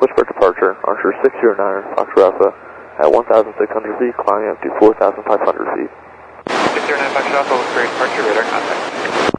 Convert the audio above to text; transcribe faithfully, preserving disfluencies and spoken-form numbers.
Whisper departure, Archer six zero nine, Foxtrot Alpha, at one thousand six hundred feet, climbing up to four thousand five hundred feet. six zero nine, Foxtrot Alpha, Whisper departure, radar contact.